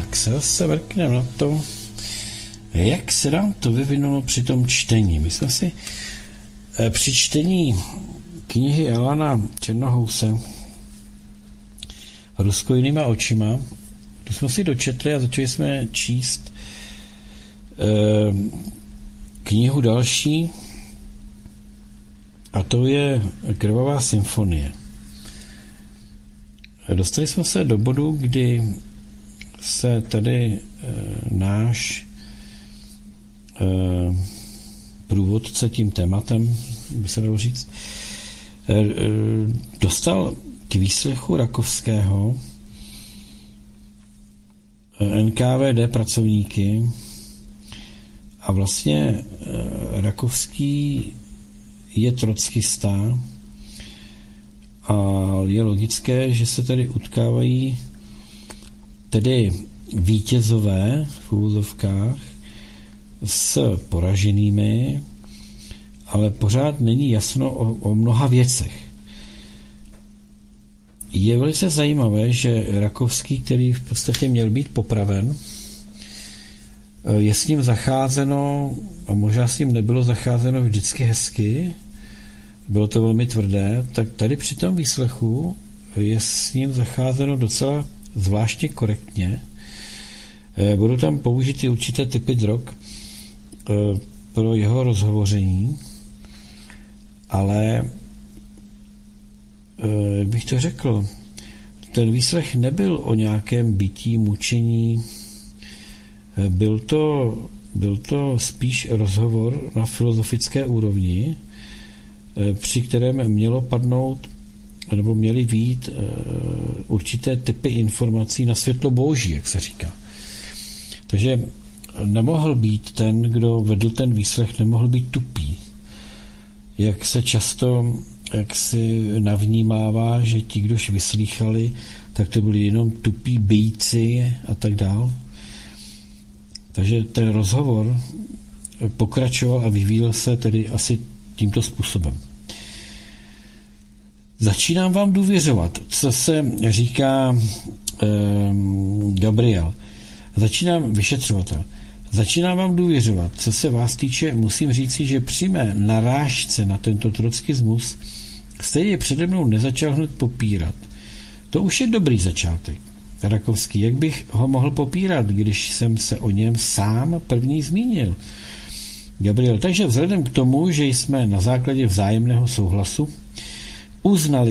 Tak se zase vrkneme na to, jak se nám to vyvinulo při tom čtení. My jsme si při čtení knihy Alana Černohouse Rusko jinýma očima, tu jsme si dočetli a začali jsme číst knihu další, a to je Krvavá symfonie. Dostali jsme se do bodu, kdy se tady náš průvodce tím tématem, by se dalo říct, dostal k výslechu Rakovského NKVD pracovníky a vlastně Rakovský je trockista a je logické, že se tady utkávají tedy vítězové v úvozovkách s poraženými, ale pořád není jasno o mnoha věcech. Je velice zajímavé, že Rakovský, který v podstatě měl být popraven, je s ním zacházeno, a možná s ním nebylo zacházeno vždycky hezky, bylo to velmi tvrdé, tak tady při tom výslechu je s ním zacházeno docela zvláštně korektně. Budou tam použity určité typy drog pro jeho rozhovoření, ale jak bych to řekl, ten výslech nebyl o nějakém bití, mučení, byl to spíš rozhovor na filozofické úrovni, při kterém mělo padnout nebo měly vyjít určité typy informací na světlo boží, jak se říká. Takže nemohl být ten, kdo vedl ten výslech, nemohl být tupý. Jak se často si navnímává, že ti, kdož vyslýchali, tak to byli jenom tupí bejci a tak dál. Takže ten rozhovor pokračoval a vyvíjel se tedy asi tímto způsobem. Začínám vám důvěřovat, co se říká Gabriel. Vyšetřovatel. Začínám vám důvěřovat. Co se vás týče, musím říci, že při mé narážce na tento trockismus jste je přede mnou nezačal hned popírat. To už je dobrý začátek. Rakovský, jak bych ho mohl popírat, když jsem se o něm sám první zmínil? Gabriel, takže vzhledem k tomu, že jsme na základě vzájemného souhlasu uznali